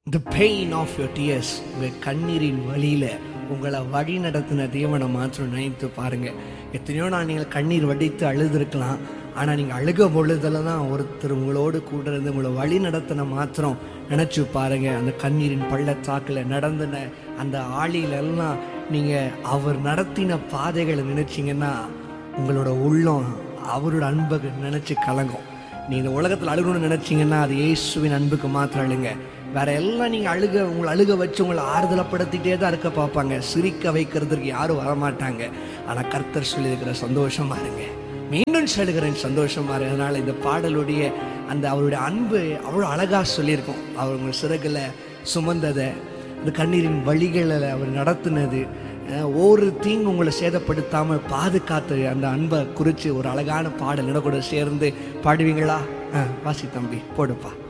the pain of your tears, உங்கள் கண்ணீரின் வழியில் உங்களை வழி நடத்தின தேவனை மாத்திரம் நினைத்து பாருங்கள். எத்தனையோ நான் நீங்கள் கண்ணீர் வடித்து அழுதுருக்கலாம், ஆனால் நீங்கள் அழுக பொழுதில் தான் ஒருத்தர் உங்களோடு கூட இருந்து உங்களை வழி நடத்தின மாத்திரம் நினச்சி பாருங்கள். அந்த கண்ணீரின் பள்ளத்தாக்கில் நடந்தின அந்த ஆளிலெல்லாம் நீங்கள் அவர் நடத்தின பாதைகளை நினச்சிங்கன்னா உங்களோட உள்ளம் அவரோட அன்பை நினச்சி கலங்கும். நீ இந்த உலகத்தில் அழுகணும்னு நினச்சிங்கன்னா அது இயேசுவின் அன்புக்கு மாத்திரம் அழுங்க. வேற எல்லாம் நீங்கள் உங்களை அழுக வச்சு உங்களை ஆறுதலப்படுத்திட்டே தான் இருக்க பார்ப்பாங்க. சிரிக்க வைக்கிறதுக்கு யாரும் வரமாட்டாங்க. ஆனால் கர்த்தர் சொல்லியிருக்கிற சந்தோஷமா இருங்க. மீண்டும் சொல்லுகிறேன், சந்தோஷமா இருங்க. அதனால் இந்த பாடலுடைய அந்த அவருடைய அன்பு அவ்வளோ அழகாக சொல்லியிருக்கோம். அவர் உங்கள் சிறகுல சுமந்ததை, அந்த கண்ணீரின் வழிகளில் அவர் நடத்தினது, ஒரு தீங்கு உங்களை சேதப்படுத்தாமல் பாதுகாத்து அந்த அன்பை குறித்து ஒரு அழகான பாடல் கூட சேர்ந்து பாடுவீங்களா? வாசி தம்பி, போடுப்பா.